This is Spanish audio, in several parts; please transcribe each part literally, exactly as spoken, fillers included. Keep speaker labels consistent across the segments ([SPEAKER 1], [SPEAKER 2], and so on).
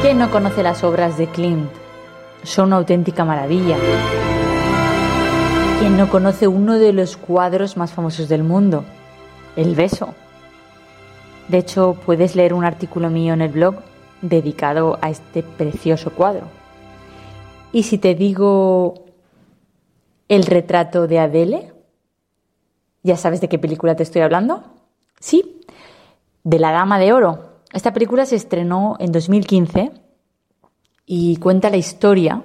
[SPEAKER 1] ¿Quién no conoce las obras de Klimt? Son una auténtica maravilla. ¿Quién no conoce uno de los cuadros más famosos del mundo? El beso. De hecho, puedes leer un artículo mío en el blog dedicado a este precioso cuadro. Y si te digo el retrato de Adele, ¿ya sabes de qué película te estoy hablando? Sí, de La Dama de Oro. Esta película se estrenó en dos mil quince y cuenta la historia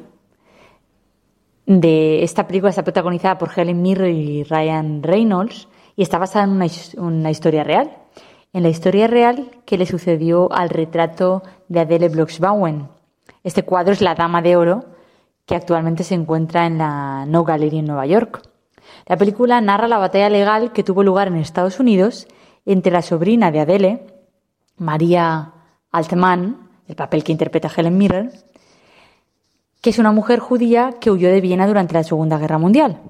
[SPEAKER 1] de esta película. Está protagonizada por Helen Mirren y Ryan Reynolds y está basada en una, una historia real. En la historia real que le sucedió al retrato de Adele Bloch-Schauen. Este cuadro es La Dama de Oro, que actualmente se encuentra en la No Gallery en Nueva York. La película narra la batalla legal que tuvo lugar en Estados Unidos entre la sobrina de Adele, María Altman, el papel que interpreta Helen Mirren, que es una mujer judía que huyó de Viena durante la Segunda Guerra Mundial,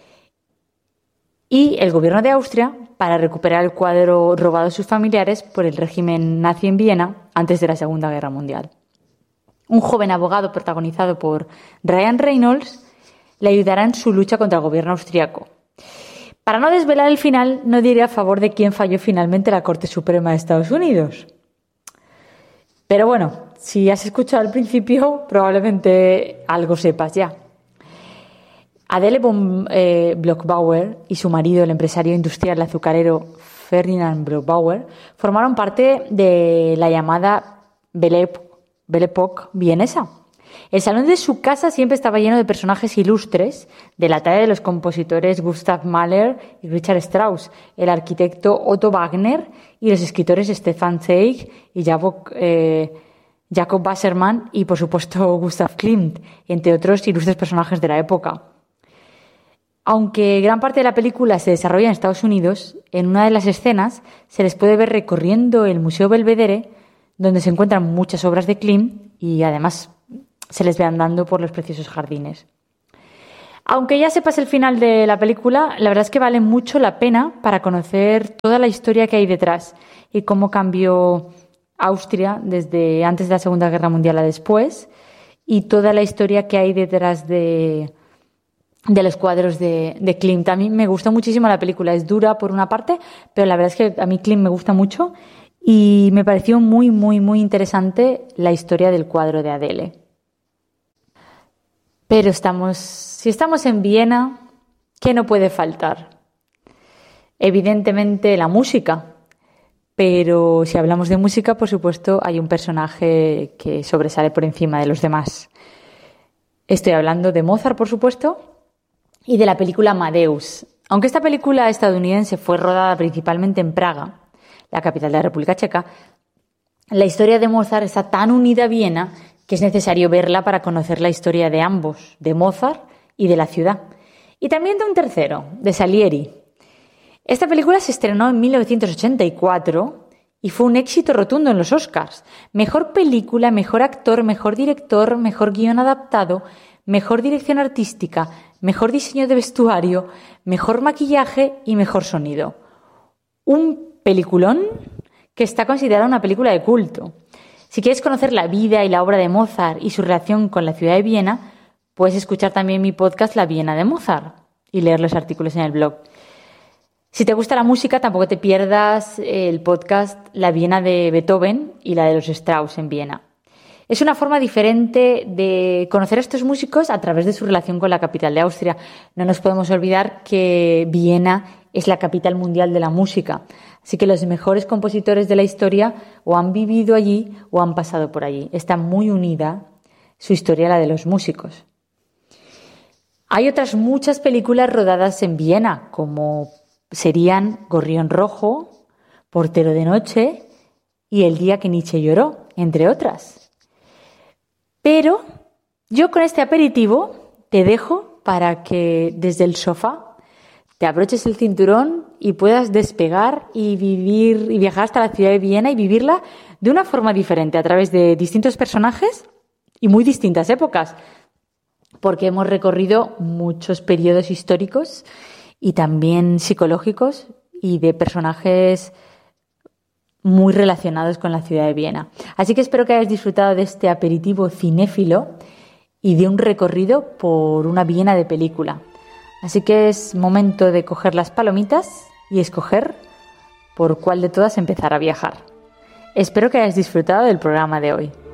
[SPEAKER 1] y el gobierno de Austria para recuperar el cuadro robado a sus familiares por el régimen nazi en Viena antes de la Segunda Guerra Mundial. Un joven abogado protagonizado por Ryan Reynolds le ayudará en su lucha contra el gobierno austriaco. Para no desvelar el final, no diré a favor de quién falló finalmente la Corte Suprema de Estados Unidos. Pero bueno, si has escuchado al principio, probablemente algo sepas ya. Adele von eh, Bloch-Bauer y su marido, el empresario industrial azucarero Ferdinand Bloch-Bauer, formaron parte de la llamada Belle Époque vienesa. El salón de su casa siempre estaba lleno de personajes ilustres de la talla de los compositores Gustav Mahler y Richard Strauss, el arquitecto Otto Wagner y los escritores Stefan Zweig y Jakob, eh, Jacob Wassermann y, por supuesto, Gustav Klimt, entre otros ilustres personajes de la época. Aunque gran parte de la película se desarrolla en Estados Unidos, en una de las escenas se les puede ver recorriendo el Museo Belvedere, donde se encuentran muchas obras de Klimt y además se les ve andando por los preciosos jardines. Aunque ya sepas el final de la película, la verdad es que vale mucho la pena para conocer toda la historia que hay detrás y cómo cambió Austria desde antes de la Segunda Guerra Mundial a después, y toda la historia que hay detrás de, de los cuadros de, de Klimt. A mí me gusta muchísimo la película. Es dura por una parte, pero la verdad es que a mí Klimt me gusta mucho y me pareció muy, muy, muy interesante la historia del cuadro de Adele. Pero estamos, si estamos en Viena, ¿qué no puede faltar? Evidentemente la música, pero si hablamos de música, por supuesto, hay un personaje que sobresale por encima de los demás. Estoy hablando de Mozart, por supuesto, y de la película Amadeus. Aunque esta película estadounidense fue rodada principalmente en Praga, la capital de la República Checa, la historia de Mozart está tan unida a Viena que es necesario verla para conocer la historia de ambos, de Mozart y de la ciudad. Y también de un tercero, de Salieri. Esta película se estrenó en mil novecientos ochenta y cuatro y fue un éxito rotundo en los Oscars. Mejor película, mejor actor, mejor director, mejor guión adaptado, mejor dirección artística, mejor diseño de vestuario, mejor maquillaje y mejor sonido. Un peliculón que está considerada una película de culto. Si quieres conocer la vida y la obra de Mozart y su relación con la ciudad de Viena, puedes escuchar también mi podcast La Viena de Mozart y leer los artículos en el blog. Si te gusta la música, tampoco te pierdas el podcast La Viena de Beethoven y la de los Strauss en Viena. Es una forma diferente de conocer a estos músicos a través de su relación con la capital de Austria. No nos podemos olvidar que Viena es la capital mundial de la música. Así que los mejores compositores de la historia o han vivido allí o han pasado por allí. Está muy unida su historia a la de los músicos. Hay otras muchas películas rodadas en Viena, como serían Gorrión Rojo, Portero de Noche y El día que Nietzsche lloró, entre otras. Pero yo con este aperitivo te dejo para que desde el sofá te abroches el cinturón y puedas despegar y vivir y viajar hasta la ciudad de Viena y vivirla de una forma diferente a través de distintos personajes y muy distintas épocas, porque hemos recorrido muchos periodos históricos y también psicológicos y de personajes muy relacionados con la ciudad de Viena. Así que espero que hayáis disfrutado de este aperitivo cinéfilo y de un recorrido por una Viena de película. Así que es momento de coger las palomitas y escoger por cuál de todas empezar a viajar. Espero que hayáis disfrutado del programa de hoy.